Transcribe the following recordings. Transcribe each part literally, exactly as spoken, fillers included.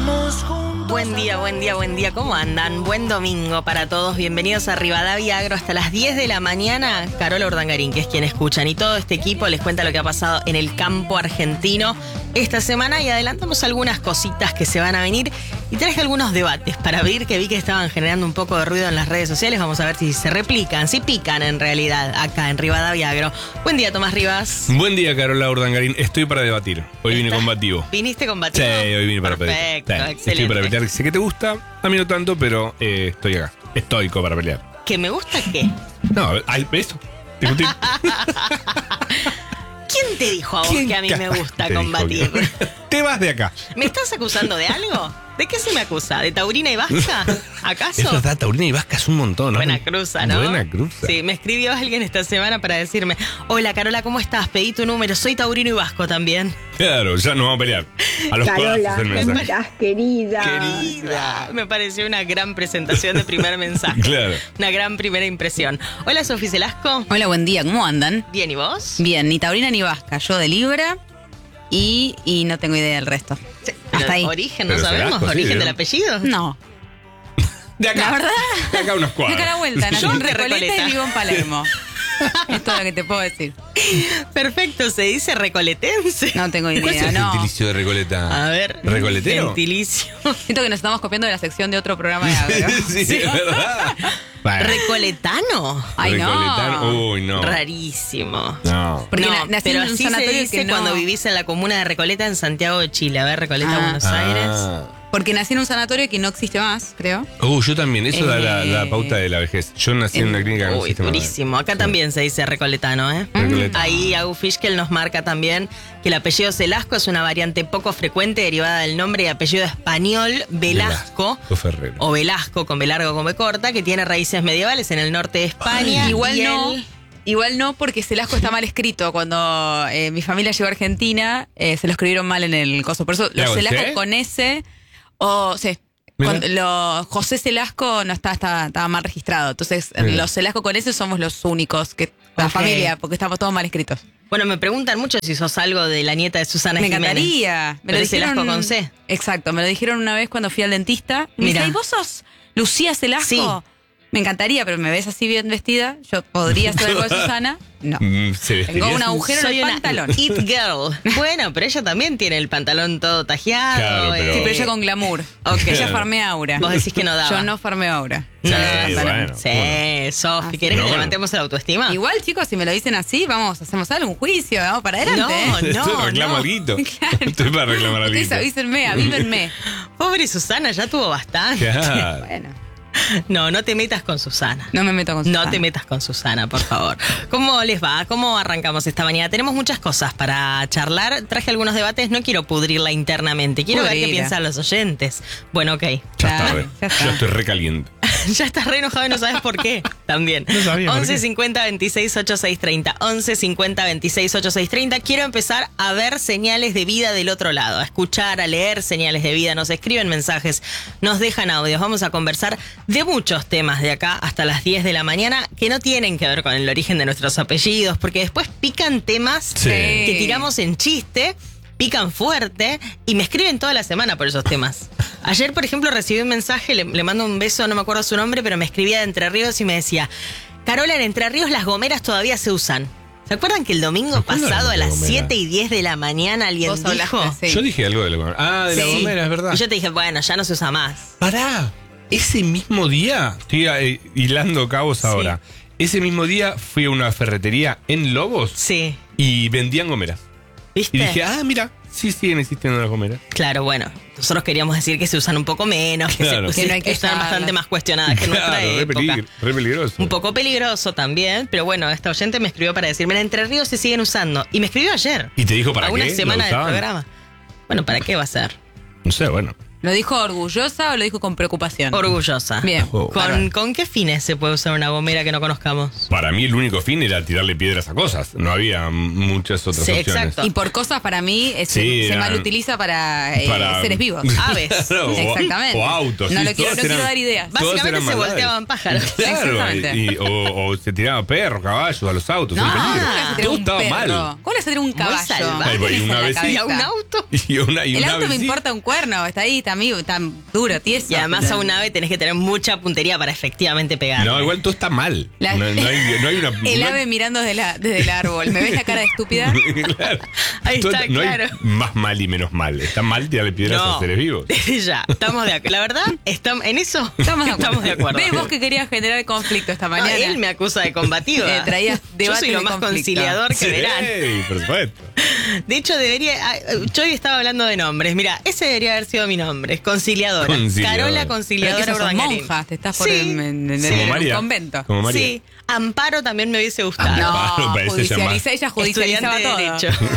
Buen día, buen día, buen día. ¿Cómo andan? Buen domingo para todos. Bienvenidos a Rivadavia Agro hasta las diez de la mañana. Carola Urdangarín, que es quien escuchan, y todo este equipo les cuenta lo que ha pasado en el campo argentino esta semana y adelantamos algunas cositas que se van a venir y traje algunos debates para abrir que vi que estaban generando un poco de ruido en las redes sociales. Vamos a ver si se replican, si pican en realidad acá en Rivadavia Agro. Buen día, Tomás Rivas. Buen día, Carola Urdangarín. Estoy para debatir. Hoy vine combativo. ¿Viniste combativo? Sí, hoy vine para Perfecto, pelear. Sí, excelente. estoy para pelear. Sé que te gusta, a mí no tanto, pero eh, estoy acá. Estoico para pelear. ¿Que me gusta qué? No, hay eso. Discutir. ¿Quién te dijo a vos que a mí me gusta te combatir? dijo que- Te vas de acá. ¿Me estás acusando de algo? ¿De qué se me acusa? ¿De taurina y vasca? ¿Acaso? Es verdad, taurina y vasca es un montón, ¿no? Buena cruza, ¿no? Buena cruza. Sí, me escribió alguien esta semana para decirme: hola, Carola, ¿cómo estás? Pedí tu número, soy taurino y vasco también. Claro, ya nos vamos a pelear. A los Carola, codazos el ¿cómo mensaje. estás, querida? Querida. Me pareció una gran presentación de primer mensaje. Claro. Una gran primera impresión. Hola, Sofi Celasco. Hola, buen día, ¿cómo andan? Bien, ¿y vos? Bien, ni taurina ni vasca, yo de Libra y, y no tengo idea del resto. Sí, pero Hasta ahí. ¿Origen no Pero sabemos? Celasco, sí, ¿Origen ¿no? del apellido? No, De acá. la verdad, De acá unos me cuadros. da la vuelta, nací Yo en de Recoleta Recoleta. y vivo en Palermo. Es todo lo que te puedo decir. Perfecto, se dice recoletense. No tengo ¿Cuál es idea, el no. gentilicio de Recoleta? A ver. ¿Recoletero? Gentilicio. Siento que nos estamos copiando de la sección de otro programa de agro. Sí, es verdad. Bueno, ¿Recoletano? Ay, no. Recoletano. Uy, no. Rarísimo. No. Porque no, na- nací pero en un así sanatorio se dice que no- cuando vivís en la comuna de Recoleta, en Santiago de Chile. A ver, Recoleta, Ah. Buenos Aires. Ah. Porque nací en un sanatorio que no existe más, creo. Uh, yo también. Eso da la, Eh, la pauta de la vejez. Yo nací en una clínica que no Uy, existe más. durísimo. Acá Sí. también se dice recoletano, ¿eh? Recoleta. Ahí Agu Fischkel nos marca también que el apellido Celasco es una variante poco frecuente derivada del nombre y apellido español Velasco. Velasco Ferrero. O Velasco con B largo con B corta, que tiene raíces medievales en el norte de España. Igual y no. él- Igual no, porque Celasco está mal escrito. Cuando eh, mi familia llegó a Argentina, eh, se lo escribieron mal en el coso. Por eso ¿Le hago los el Celasco C? con S, o sí. Mira. Cuando- lo- José Celasco no está, está- estaba mal registrado. Entonces, Mira. los Celasco con S somos los únicos, que la Ok. familia, porque estamos todos mal escritos. Bueno, me preguntan mucho si sos algo de la nieta de Susana Me Jiménez. encantaría. Me Pero lo es Celasco dijeron con C. Exacto, me lo dijeron una vez cuando fui al dentista. Y me Mira. dice, ¿y vos sos Lucía Celasco? Sí. Me encantaría, pero me ves así bien vestida. Yo podría ser algo de Susana. No. Mm, se vestiría Tengo un así. agujero Soy en el una pantalón. It Girl. Bueno, pero ella también tiene el pantalón todo tajeado. Claro, pero- Sí, eh. pero ella con glamour. Ok. Ella farmea aura. Vos decís que no daba. Yo no farmeo aura. No, Sí, bueno, bueno, sí, bueno. Sofi, Ah, ¿querés no, que bueno. levantemos la autoestima? Igual, chicos, si me lo dicen así, vamos, hacemos algo, un juicio, vamos para adelante. No, ¿eh? no. Estoy reclamo no. alguito. Claro. Estoy para reclamar algo. Ustedes avísenme, avívenme. Pobre Susana, ya tuvo bastante. Claro. Bueno, No, no te metas con Susana. no me meto con No Susana. te metas con Susana, por favor. ¿Cómo les va? ¿Cómo arrancamos esta mañana? Tenemos muchas cosas para charlar. Traje algunos debates, no quiero pudrirla internamente. Quiero ver qué Pudrila. piensan los oyentes. Bueno, ok. Ya está, Claro, re. ya está. Ya estoy recaliente. Ya estás re enojado y no sabes por qué. También. No sabía por once qué. cincuenta veintiséis ochenta y seis treinta. once cincuenta veintiséis ochenta y seis treinta. Quiero empezar a ver señales de vida del otro lado. A escuchar, a leer señales de vida. Nos escriben mensajes, nos dejan audios. Vamos a conversar de muchos temas de acá hasta las diez de la mañana que no tienen que ver con el origen de nuestros apellidos, porque después pican temas Sí. que tiramos en chiste, pican fuerte y me escriben toda la semana por esos temas. Ayer, por ejemplo, recibí un mensaje, le, le mando un beso, no me acuerdo su nombre, pero me escribía de Entre Ríos y me decía: Carola, en Entre Ríos las gomeras todavía se usan. ¿Se acuerdan que el domingo ¿Cuándo pasado a eran las las gomeras? siete y diez de la mañana alguien Vos hablaste, dijo? sí. Yo dije algo de la gomera. Ah, de la Sí. gomera, es verdad. Y yo te dije, bueno, ya no se usa más. Pará, ese mismo día, estoy eh, hilando cabos ahora. Ese mismo día fui a una ferretería en Lobos Sí. y vendían gomeras. ¿Viste? Y dije, ah, mira, sí siguen existiendo las gomeras. Claro, bueno, nosotros queríamos decir que se usan un poco menos, que, Claro. se, Que no hay que están usarlas. bastante más cuestionadas que en nuestra Claro, re, época. peligro- re peligroso. Un poco peligroso también, pero bueno, esta oyente me escribió para decirme, en Entre Ríos se siguen usando. Y me escribió ayer. ¿Y te dijo para a qué? una ¿Lo semana del usaban? programa. Bueno, ¿para qué va a ser? No sé, bueno. ¿Lo dijo orgullosa o lo dijo con preocupación? Orgullosa. Bien. Oh. ¿Con, ¿Con qué fines se puede usar una gomera que no conozcamos? Para mí el único fin era tirarle piedras a cosas. No había m- muchas otras Sí, opciones. exacto. Y por cosas para mí es- Sí, se eran- mal utiliza para, eh, Para- seres vivos. Aves. Claro, o- Exactamente. O autos. No sí, lo quiero, todas no quiero eran- dar ideas. todas Básicamente eran se maldades. volteaban pájaros. Claro, Exactamente. y, o, o se tiraban perros, caballos a los autos. No, un peligro. ¿cómo le vas a tirar Todo un estaba perro? mal. ¿Cómo le vas a tirar un caballo? salvaje. Ay, bueno, y ¿Qué una tenés en vez la sí. ¿Y a cabeza? un auto? Y una, y El una auto vez me sí. importa un cuerno, está ahí, está amigo, tan duro, tieso. Y además a un ave tenés que tener mucha puntería para efectivamente pegar. No, igual todo está mal. La- no, no hay, no hay una, El no- ave mirando desde, la, desde el árbol. ¿Me ves la cara de estúpida? Claro. Ahí Todo- está, no claro. hay más mal y menos mal. Está mal tirarle piedras No, a seres vivos. desde ya, estamos de acuerdo. La verdad, estam- en eso Estamos de acuerdo. estamos de acuerdo. ¿Ves vos que querías generar conflicto esta Ah, mañana? él me acusa de combativa. Eh, traías Yo debate soy lo de más conflicto. conciliador que Sí, verán. por supuesto. De hecho, debería. ah, Yo hoy estaba hablando de nombres. Mira, ese debería haber sido mi nombre. Es conciliadora. Conciliadora. Carola Pero que Conciliadora sos Urdangarín. monja, te estás por Sí, en, en- en- sí. en Como un María. convento. Como María. Sí, Amparo también me hubiese gustado. Amparo. No, parece judicializa, llamar. ella judicializaba Estudiante de todo. Derecho.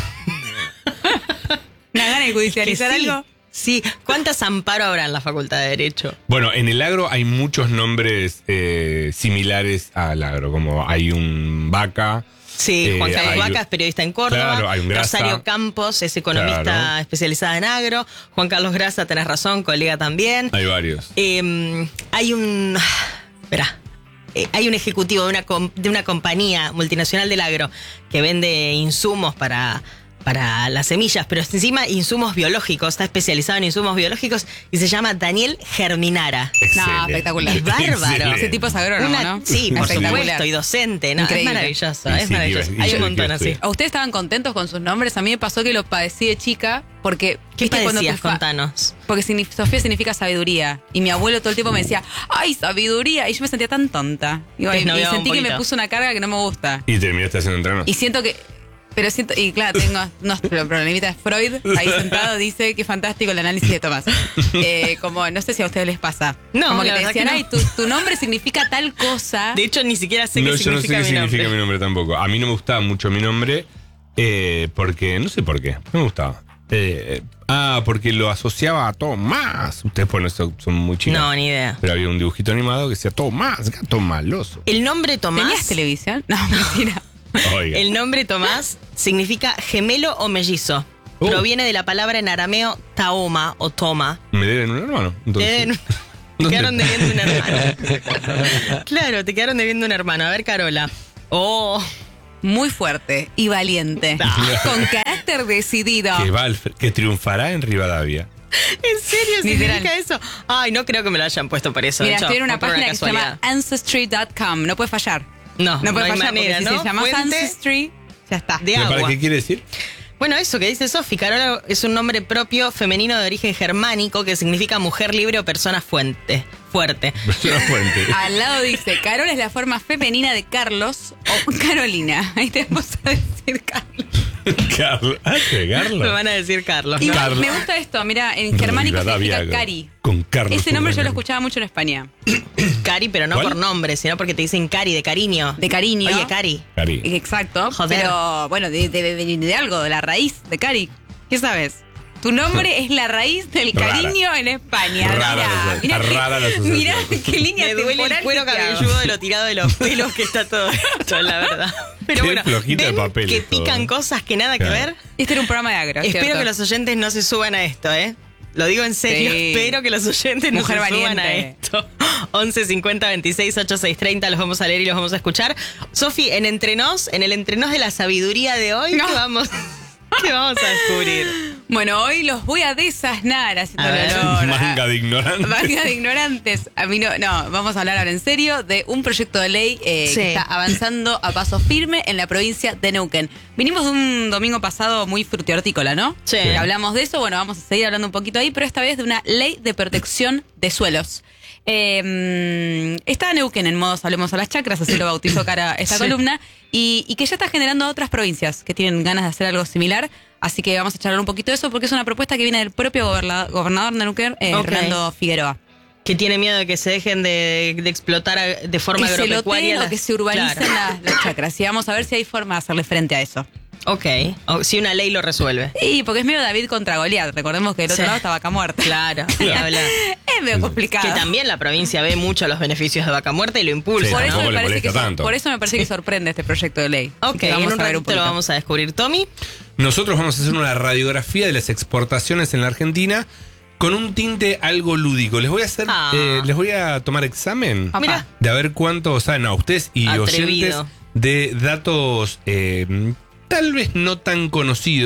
¿Una gana de judicializar Que sí, algo? Sí. ¿Cuántas Amparo habrá en la Facultad de Derecho? Bueno, en el agro hay muchos nombres eh, similares al agro, como hay un vaca. Sí, eh, Juan Carlos hay- Vaca es periodista en Córdoba. Claro, hay un Grasa. Rosario Campos es economista Claro. especializada en agro. Juan Carlos Grasa, tenés razón, colega también. Hay varios. Eh, hay un. Espera. Eh, hay un ejecutivo de una, com- de una compañía multinacional del agro que vende insumos para, para las semillas, pero encima insumos biológicos, está especializado en insumos biológicos y se llama Daniel Germinara. No, Excelente. espectacular. Es bárbaro. Excelente. Ese tipo es agrónomo, Una- ¿no? Sí, por Espectacular. supuesto, y docente, ¿no? Increíble. Es maravilloso, Y es sí, maravilloso. iba- Hay yo un montón quiero así. estudiar. ¿A ustedes estaban contentos con sus nombres? A mí me pasó que lo padecí de chica porque... ¿Qué viste, cuando padecías? tu fa- Contanos. Porque signif- Sofía significa sabiduría. Y mi abuelo todo el tiempo me decía, ¡ay, sabiduría! Y yo me sentía tan tonta. Y, Te y esnoviaba sentí un que me poquito. puso una carga que no me gusta. Y terminaste haciendo entrenos. Y siento que... Pero siento... Y claro, tengo unos pro- problemitas. Freud, ahí sentado, dice que fantástico el análisis de Tomás. Eh, como, no sé si a ustedes les pasa. No, como que la te verdad decían, que no. ay, tu, tu nombre significa tal cosa. De hecho, ni siquiera sé No, qué yo no sé significa qué mi significa nombre. mi nombre tampoco. A mí no me gustaba mucho mi nombre eh, porque, no sé por qué, no me gustaba. Eh, ah, porque lo asociaba a Tomás. Ustedes, bueno, son, son muy chicos. No, ni idea. Pero había un dibujito animado que decía Tomás, gato maloso. El nombre Tomás. ¿Tenías televisión? No, mentira. Oiga. El nombre Tomás significa gemelo o mellizo. Oh. Proviene de la palabra en arameo taoma o toma. ¿Me deben un hermano? Entonces, Te deben- te ¿dónde? quedaron debiendo un hermano. Claro, te quedaron debiendo un hermano. A ver, Carola. Oh, Muy fuerte y valiente. Con carácter decidido. Que, va al fr- que triunfará en Rivadavia. ¿en serio Literal. significa eso? Ay, no creo que me lo hayan puesto por eso. Mira, de hecho, estoy en una fue por página que se llama casualidad. ancestry punto com. No puede fallar. No, No puede no hay fallar manera, porque si ¿no? se llama Fuente Ancestry, ya está. de ¿Pero agua. ¿Para qué quiere decir? Bueno, eso que dice Sofi, Carola es un nombre propio femenino de origen germánico que significa mujer libre o persona fuente, fuerte. Persona fuente. Al lado dice, Carol es la forma femenina de Carlos o Carolina. Ahí te vamos a decir Carlos. Carlos. Ah, ¿qué, Carlos? Me van a decir Carlos. Y ¿no? Carlos. me gusta esto, mira, en germánico Rivadavia, significa Cari. Con Carlos. Ese nombre yo lo Urdangarín. escuchaba mucho en España. Cari, pero no ¿Cuál? por nombre, sino porque te dicen Cari, de cariño. De cariño. Oye, Cari. Cari. Exacto. Joder. Pero bueno, de, de, de- de- de algo, de la raíz de Cari. ¿Qué sabes? Tu nombre es la raíz del Rara. cariño en España. Rara Mirá, la- mirá está qué- rara la asociación. Mirá qué línea Me duele el temporal cuero que te hago. cabelludo de lo tirado de los pelos que está todo esto, la verdad. Pero Qué bueno, flojita de ¿ven papel que es todo, pican ¿eh? cosas que nada Claro. que ver? Este era un programa de agro. Espero ¿cierto? que los oyentes no se suban a esto, ¿eh? Lo digo en serio, Sí. espero que los oyentes Mujer no se suban a valiente. esto. once cincuenta veintiséis ochenta y seis treinta, los vamos a leer y los vamos a escuchar. Sofi, en Entrenos, en el Entrenos de la sabiduría de hoy, No. ¿qué vamos, qué vamos a descubrir? Bueno, hoy los voy a desasnar haciendo A ver. el honor. Manga de ignorantes. Manga de ignorantes. A mí no, no, vamos a hablar ahora en serio de un proyecto de ley eh, Sí. que está avanzando a paso firme en la provincia de Neuquén. Vinimos de un domingo pasado muy frutihortícola, ¿no? Sí. Eh, Hablamos de eso, bueno, vamos a seguir hablando un poquito ahí, pero esta vez de una ley de protección de suelos. Eh, está Neuquén en modos Hablemos a las Chacras, así lo bautizó Cara esta Sí. columna, y, y que ya está generando otras provincias que tienen ganas de hacer algo similar. Así que vamos a charlar un poquito de eso porque es una propuesta que viene del propio goberna- gobernador de Neuquén, eh, Ok. Hernando Figueroa. Que tiene miedo de que se dejen de, de explotar a- de forma Que se agropecuaria. loteen o las- que se urbanicen Claro. las, las chacras. Y vamos a ver si hay forma de hacerle frente a eso. Ok, o si una ley lo resuelve. Y porque es medio David contra Goliat. Recordemos que del otro Sí. lado está Vaca Muerta. Claro, ni hablar. Es medio complicado. Que también la provincia ve mucho los beneficios de Vaca Muerta y lo impulsa. Sí, por, eso tampoco me le parece que molesta sor- tanto. por eso me parece que sorprende este proyecto de ley. Así Ok, que vamos en un a ver ratito un poquito. lo vamos a descubrir. Tommy, Nosotros vamos a hacer una radiografía de las exportaciones en la Argentina con un tinte algo lúdico. Les voy a hacer, Ah. eh, les voy a tomar examen Papá. Mira. de a ver cuánto saben a ustedes y Atrevido. oyentes de datos eh, tal vez no tan conocidos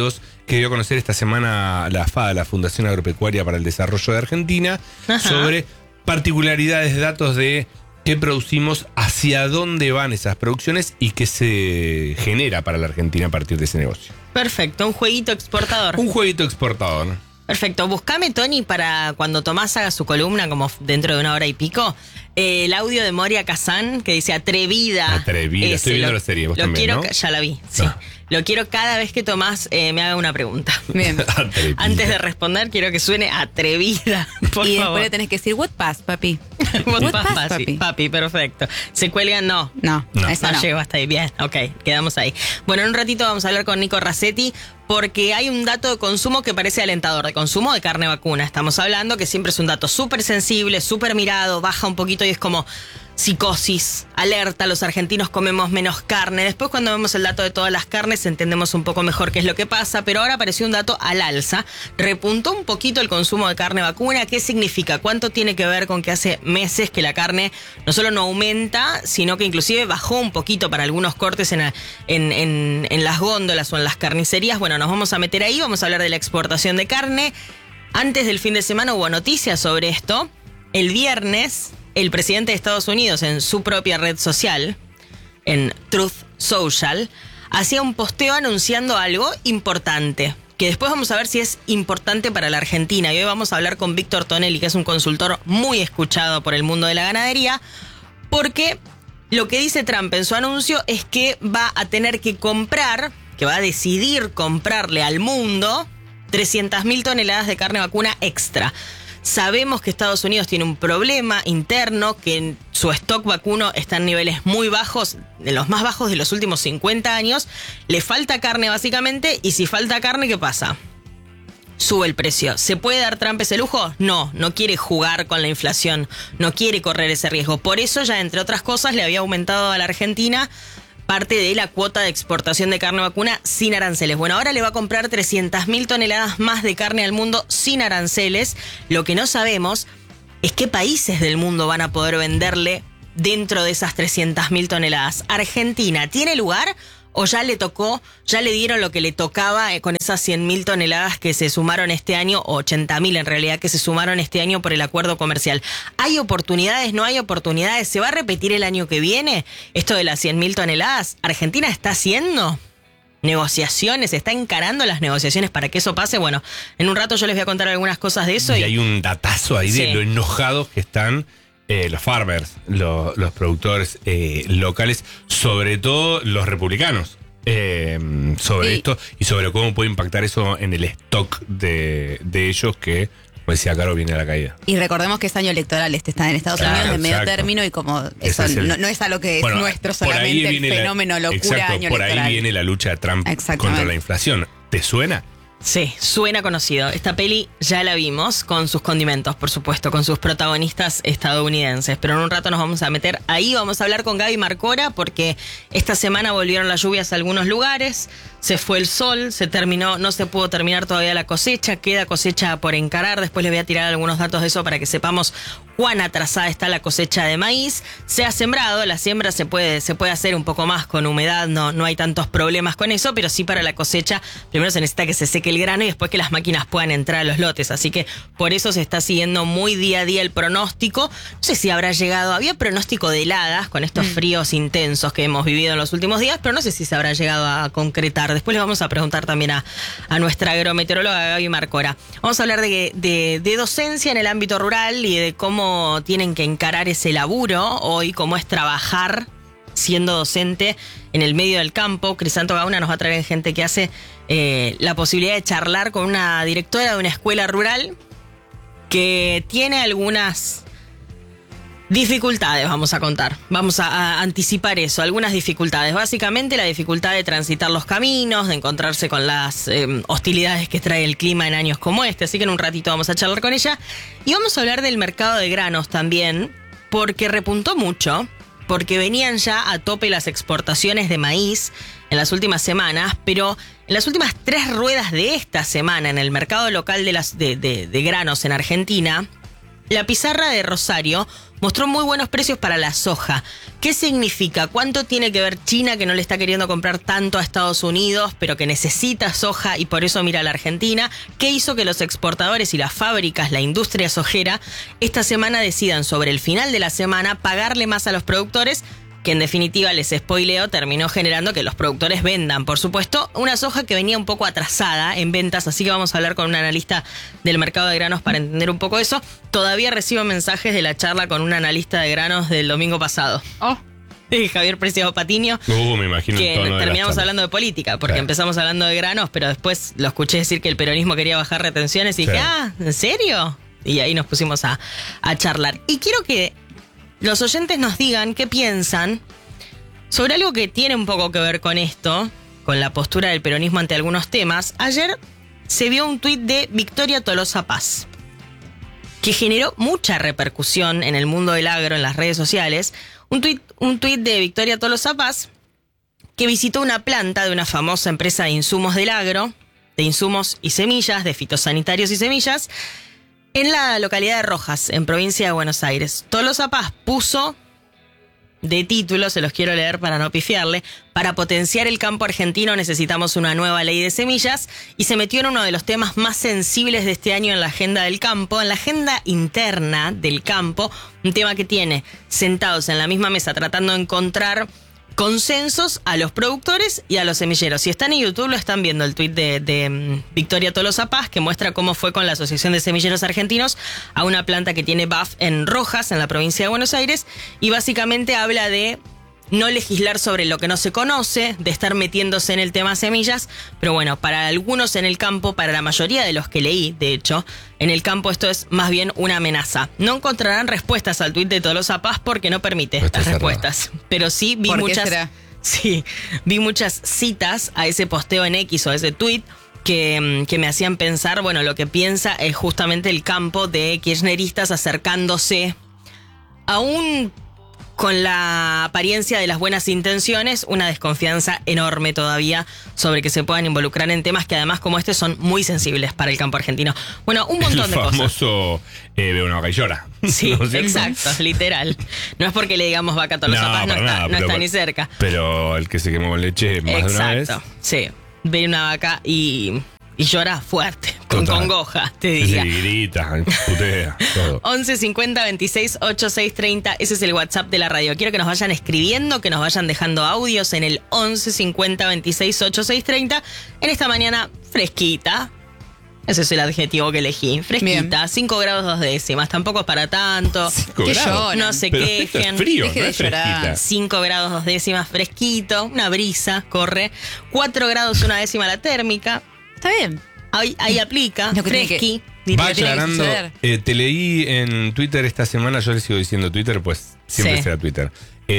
que dio a conocer esta semana la FADA, la Fundación Agropecuaria para el Desarrollo de Argentina, Ajá. sobre particularidades, datos de qué producimos, hacia dónde van esas producciones y qué se genera para la Argentina a partir de ese negocio. Perfecto, un jueguito exportador. Un jueguito exportador. Perfecto, buscame, Tony, para cuando Tomás haga su columna, como dentro de una hora y pico, eh, el audio de Moria Kazan, que dice atrevida. Atrevida, estoy viendo la serie, vos lo también, quiero, ¿no? Ya la vi, sí. Ah. Lo quiero cada vez que Tomás eh, me haga una pregunta. Bien. Atrevida. Antes de responder, quiero que suene atrevida, por y favor. después le tenés que decir, what pass, papi. What What pass, pass, papi? papi? Papi, perfecto. ¿Se cuelgan? No. No, No. esa No, no. llego hasta ahí. Bien, ok, quedamos ahí. Bueno, en un ratito vamos a hablar con Nico Racetti porque hay un dato de consumo que parece alentador, de consumo de carne vacuna. Estamos hablando que siempre es un dato súper sensible, súper mirado, baja un poquito y es como psicosis, alerta, los argentinos comemos menos carne. Después cuando vemos el dato de todas las carnes entendemos un poco mejor qué es lo que pasa, pero ahora apareció un dato al alza. Repuntó un poquito el consumo de carne vacuna. ¿Qué significa? ¿Cuánto tiene que ver con que hace meses que la carne no solo no aumenta, sino que inclusive bajó un poquito para algunos cortes en, en, en, en las góndolas o en las carnicerías? Bueno, nos vamos a meter ahí, vamos a hablar de la exportación de carne. Antes del fin de semana hubo noticias sobre esto. El viernes, el presidente de Estados Unidos en su propia red social, en Truth Social, hacía un posteo anunciando algo importante, que después vamos a ver si es importante para la Argentina. Y hoy vamos a hablar con Víctor Tonelli, que es un consultor muy escuchado por el mundo de la ganadería, porque lo que dice Trump en su anuncio es que va a tener que comprar, que va a decidir comprarle al mundo trescientas mil toneladas de carne vacuna extra. Sabemos que Estados Unidos tiene un problema interno, que en su stock vacuno está en niveles muy bajos, de los más bajos de los últimos cincuenta años. Le falta carne básicamente, y si falta carne, ¿qué pasa? Sube el precio. ¿Se puede dar Trump ese lujo? No, no quiere jugar con la inflación, no quiere correr ese riesgo. Por eso ya, entre otras cosas, le había aumentado a la Argentina parte de la cuota de exportación de carne vacuna sin aranceles. Bueno, ahora le va a comprar trescientas mil toneladas más de carne al mundo sin aranceles. Lo que no sabemos es qué países del mundo van a poder venderle dentro de esas trescientas mil toneladas. ¿Argentina tiene lugar o ya le tocó, ya le dieron lo que le tocaba eh, con esas cien mil toneladas que se sumaron este año, o ochenta mil en realidad, que se sumaron este año por el acuerdo comercial? ¿Hay oportunidades? ¿No hay oportunidades? ¿Se va a repetir el año que viene esto de las cien mil toneladas? ¿Argentina está haciendo negociaciones, está encarando las negociaciones para que eso pase? Bueno, en un rato yo les voy a contar algunas cosas de eso. Y Y, hay un datazo ahí de Sí. lo enojados que están eh, los farmers, lo- los productores eh, locales, sobre todo los republicanos, eh, sobre Sí. esto y sobre cómo puede impactar eso en el stock de, de ellos que, como decía Caro, viene a la caída. Y recordemos que es año electoral, este está en Estados Claro, Unidos de medio exacto. término y como eso Ese es el- no, no es algo que Bueno, es nuestro por ahí solamente el viene la- fenómeno locura exacto, año por electoral. ahí viene la lucha de Trump Exactamente. contra la inflación. ¿Te suena? Sí, suena conocido. Esta peli ya la vimos con sus condimentos, por supuesto, con sus protagonistas estadounidenses. Pero en un rato nos vamos a meter ahí. Vamos a hablar con Gaby Marcora porque esta semana volvieron las lluvias a algunos lugares. Se fue el sol, se terminó, no se pudo terminar todavía la cosecha. Queda cosecha por encarar. Después les voy a tirar algunos datos de eso para que sepamos cuán atrasada está la cosecha de maíz. Se ha sembrado, la siembra se puede, se puede hacer un poco más con humedad, no, no hay tantos problemas con eso, pero sí para la cosecha primero se necesita que se seque el grano y después que las máquinas puedan entrar a los lotes. Así que por eso se está siguiendo muy día a día el pronóstico. No sé si habrá llegado, había pronóstico de heladas con estos fríos intensos que hemos vivido en los últimos días, pero no sé si se habrá llegado a concretar. Después le vamos a preguntar también a, a nuestra agrometeoróloga Gaby Marcora. Vamos a hablar de, de, de docencia en el ámbito rural y de cómo tienen que encarar ese laburo hoy, cómo es trabajar siendo docente en el medio del campo. Crisanto Gauna nos va a traer gente que hace eh, la posibilidad de charlar con una directora de una escuela rural que tiene algunas dificultades, vamos a contar. Vamos a, a anticipar eso, algunas dificultades. Básicamente la dificultad de transitar los caminos, de encontrarse con las eh, hostilidades que trae el clima en años como este. Así que en un ratito vamos a charlar con ella. Y vamos a hablar del mercado de granos también, porque repuntó mucho, porque venían ya a tope las exportaciones de maíz en las últimas semanas, pero en las últimas tres ruedas de esta semana en el mercado local de, las, de, de, de granos en Argentina, La pizarra de Rosario mostró muy buenos precios para la soja. ¿Qué significa? ¿Cuánto tiene que ver China, que no le está queriendo comprar tanto a Estados Unidos, pero que necesita soja y por eso mira a la Argentina? ¿Qué hizo que los exportadores y las fábricas, la industria sojera, esta semana decidan sobre el final de la semana pagarle más a los productores? Que en definitiva, les spoileo, terminó generando que los productores vendan, por supuesto, una soja que venía un poco atrasada en ventas, así que vamos a hablar con un analista del mercado de granos para entender un poco eso. Todavía recibo mensajes de la charla con un analista de granos del domingo pasado. Oh. Sí, Javier Preciado Patiño. Uh, me imagino que el tono de terminamos las hablando de política, porque Claro. empezamos hablando de granos, pero después lo escuché decir que el peronismo quería bajar retenciones y Sí. dije, ah, ¿en serio? Y ahí nos pusimos a, a charlar. Y quiero que los oyentes nos digan qué piensan sobre algo que tiene un poco que ver con esto, con la postura del peronismo ante algunos temas. Ayer se vio un tuit de Victoria Tolosa Paz, que generó mucha repercusión en el mundo del agro, en las redes sociales. Un tuit, un tuit de Victoria Tolosa Paz, que visitó una planta de una famosa empresa de insumos del agro, de insumos y semillas, de fitosanitarios y semillas, en la localidad de Rojas, en provincia de Buenos Aires. Tolosa Paz puso de título, se los quiero leer para no pifiarle: para potenciar el campo argentino necesitamos una nueva ley de semillas, y se metió en uno de los temas más sensibles de este año en la agenda del campo, en la agenda interna del campo, un tema que tiene sentados en la misma mesa tratando de encontrar consensos a los productores y a los semilleros. Si están en YouTube lo están viendo, el tuit de, de um, Victoria Tolosa Paz, que muestra cómo fue con la Asociación de Semilleros Argentinos a una planta que tiene B A F en Rojas, en la provincia de Buenos Aires, y básicamente habla de no legislar sobre lo que no se conoce, de estar metiéndose en el tema semillas, pero bueno, para algunos en el campo, para la mayoría de los que leí, de hecho, en el campo esto es más bien una amenaza. No encontrarán respuestas al tuit de Tolosa Paz porque no permite Está las cerrado. respuestas, pero sí vi ¿Por qué muchas, será? sí, vi muchas citas a ese posteo en X o a ese tuit que, que me hacían pensar, bueno, lo que piensa es justamente el campo de kirchneristas acercándose aún con la apariencia de las buenas intenciones, una desconfianza enorme todavía sobre que se puedan involucrar en temas que además como este son muy sensibles para el campo argentino. Bueno, un montón el de cosas. famoso eh, ve una vaca y llora. Sí, ¿No es cierto? exacto, literal. No es porque le digamos vaca a Tolosa No, Paz, no para está, nada, no pero está por- ni cerca. Pero el que se quemó con leche más de una vez. Exacto, sí. Ve una vaca y, y llora fuerte, con Total. congoja, te Sí, diría. grita, putea, todo. once cincuenta veintiséis ochenta y seis treinta, ese es el WhatsApp de la radio. Quiero que nos vayan escribiendo, que nos vayan dejando audios en el once cincuenta veintiséis ochenta y seis treinta. En esta mañana fresquita. Ese es el adjetivo que elegí. Fresquita, cinco grados dos décimas. Tampoco es para tanto. Cinco Qué grados. lloran. No se Pero esto es quejen. frío, Deje no de es llorar. fresquita. cinco grados dos décimas, fresquito. Una brisa, corre. cuatro grados una décima la térmica. Está bien. Ahí, ahí aplica. Lo que tiene Fresqui. que- Va Tiene que aclarando, suceder. eh, te leí en Twitter esta semana, yo le sigo diciendo Twitter, pues siempre Sí. será Twitter.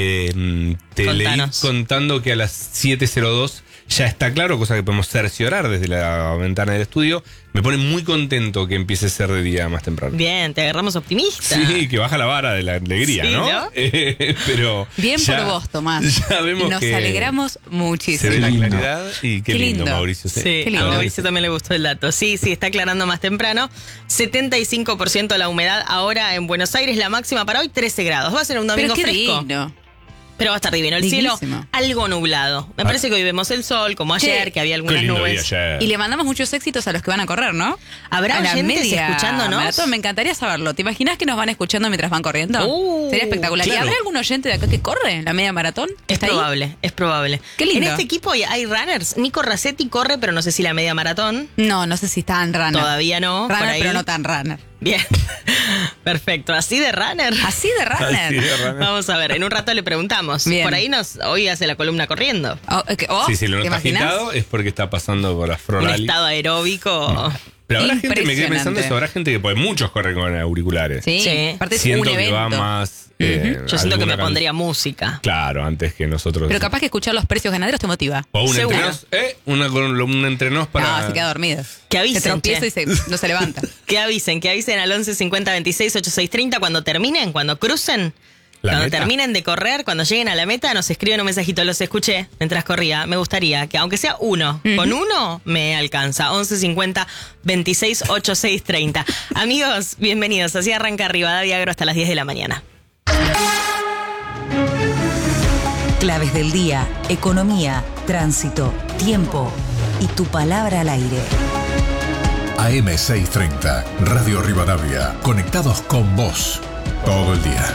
Eh, te Contanos. leí contando que a las siete cero dos ya está claro, cosa que podemos cerciorar desde la ventana del estudio. Me pone muy contento que empiece a ser de día más temprano. Bien, te agarramos optimista. Sí, que baja la vara de la alegría, Sí, ¿no? ¿no? Eh, pero Bien ya- por vos, Tomás. Ya vemos Nos que alegramos se muchísimo. ve la lindo. claridad y qué, Qué lindo, lindo. Mauricio. Sí, Sí, Qué a lindo. Mauricio también le gustó el dato. Sí, sí, está aclarando más temprano. setenta y cinco por ciento la humedad ahora en Buenos Aires, la máxima para hoy trece grados. Va a ser un domingo Pero qué fresco, digno. pero va a estar divino. El Dignísimo. cielo algo nublado. Me parece que hoy vemos el sol, como ayer, Che, que había Qué algunas lindo nubes. día ayer. Y le mandamos muchos éxitos a los que van a correr, ¿no? ¿Habrá a la oyentes media escuchándonos? maratón, me encantaría saberlo. ¿Te imaginas que nos van escuchando mientras van corriendo? Uh, Sería espectacular. ¿Y claro. habrá algún oyente de acá que corre la media maratón? Es ¿Está ahí? probable, es probable. Qué lindo. En este equipo hay, hay runners. Nico Racetti corre, pero no sé si la media maratón. No, no sé si está en runner. Todavía no. por Runner, ahí. pero no tan runner. Bien. Perfecto. ¿Así de runner? Así de runner. Así de runner. Vamos a ver, en un rato le preguntamos. Bien. Por ahí nos hoy hace la columna corriendo. Oh, ok. Oh, Sí, si lo ¿te notas imaginas? agitado es porque está pasando por la Un Fronali. estado aeróbico. Pero habrá gente, me quedé Impresionante. pensando eso, habrá gente que, pues muchos corren con auriculares. Sí, Sí. aparte es Siento un que evento. va más. eh, Yo siento que me alguna can- pondría música. Claro, antes que nosotros. Pero capaz que escuchar los precios ganaderos te motiva. O un Seguro. entrenos, ¿eh? Una, con- un entrenos para. No, se queda dormido. Que avisen, Se tropieza che. y se, no se levanta. Que avisen, que avisen al once cincuenta veintiséis ochenta y seis treinta cuando terminen, cuando crucen, ¿La Cuando meta? terminen de correr, cuando lleguen a la meta, nos escriben un mensajito. Los escuché mientras corría. Me gustaría que, aunque sea uno, uh-huh. con uno me alcanza. once cincuenta veintiséis ochenta y seis treinta. Amigos, bienvenidos. Así arranca Rivadavia Agro hasta las diez de la mañana. Claves del día, economía, tránsito, tiempo y tu palabra al aire. A M seiscientos treinta, Radio Rivadavia, conectados con vos todo el día.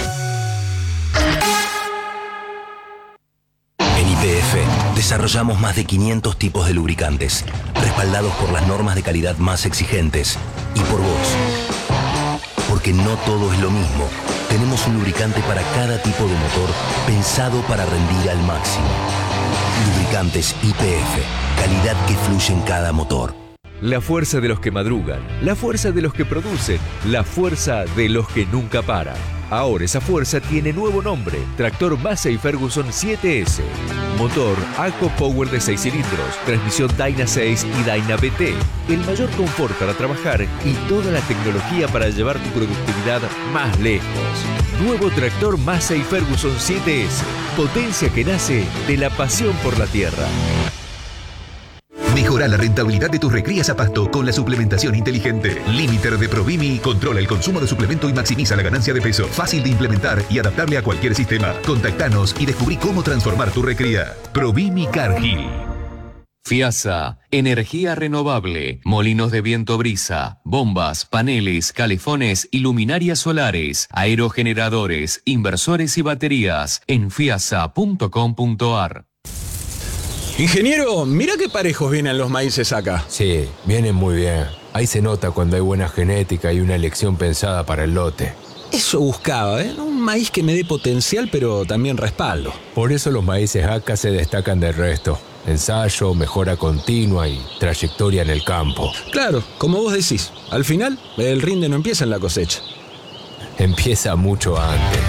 En Y P F desarrollamos más de quinientos tipos de lubricantes, respaldados por las normas de calidad más exigentes y por vos. Porque no todo es lo mismo. Tenemos un lubricante para cada tipo de motor pensado para rendir al máximo. Lubricantes Y P F, calidad que fluye en cada motor. La fuerza de los que madrugan, la fuerza de los que producen, la fuerza de los que nunca paran. Ahora esa fuerza tiene nuevo nombre, Tractor Massey Ferguson siete ese. Motor ACO Power de seis cilindros, transmisión Dyna seis y Dyna B T. El mayor confort para trabajar y toda la tecnología para llevar tu productividad más lejos. Nuevo Tractor Massey Ferguson siete ese. Potencia que nace de la pasión por la tierra. Mejora la rentabilidad de tus recrías a pasto con la suplementación inteligente. Limiter de Provimi controla el consumo de suplemento y maximiza la ganancia de peso. Fácil de implementar y adaptable a cualquier sistema. Contactanos y descubrí cómo transformar tu recría. Provimi Cargill. FIASA, energía renovable, molinos de viento brisa, bombas, paneles, calefones y luminarias solares, aerogeneradores, inversores y baterías en fiasa punto com punto ar. Ingeniero, mira qué parejos vienen los maíces acá. Sí, vienen muy bien. Ahí se nota cuando hay buena genética y una elección pensada para el lote. Eso buscaba, ¿eh? Un maíz que me dé potencial, pero también respaldo. Por eso los maíces A C A se destacan del resto. Ensayo, mejora continua y trayectoria en el campo. Claro, como vos decís. Al final, el rinde no empieza en la cosecha. Empieza mucho antes.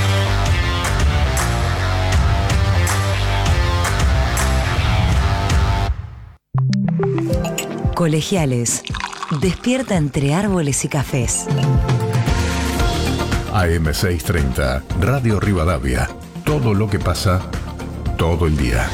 Colegiales. Despierta entre árboles y cafés. A M seiscientos treinta, Radio Rivadavia. Todo lo que pasa, todo el día.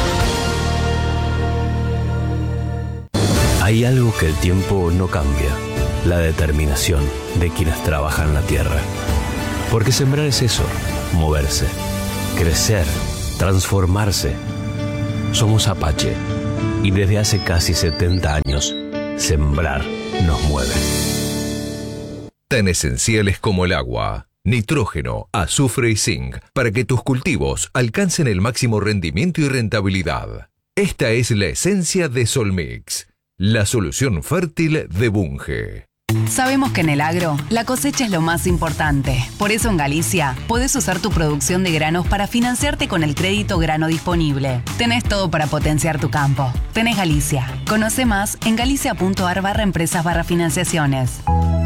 Hay algo que el tiempo no cambia. La determinación de quienes trabajan la tierra. Porque sembrar es eso, moverse, crecer, transformarse. Somos Apache. Y desde hace casi setenta años, sembrar nos mueve. Tan esenciales como el agua, nitrógeno, azufre y zinc para que tus cultivos alcancen el máximo rendimiento y rentabilidad. Esta es la esencia de Solmix, la solución fértil de Bunge. Sabemos que en el agro, la cosecha es lo más importante. Por eso en Galicia, podés usar tu producción de granos para financiarte con el crédito grano disponible. Tenés todo para potenciar tu campo. Tenés Galicia. Conoce más en galicia punto ar barra empresas barra financiaciones.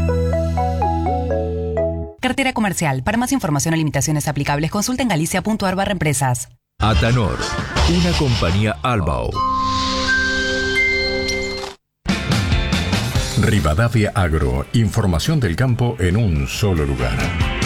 Cartera comercial. Para más información o limitaciones aplicables, consulta en galicia punto ar barra empresas. Atanor, una compañía Albao. Rivadavia Agro, información del campo en un solo lugar.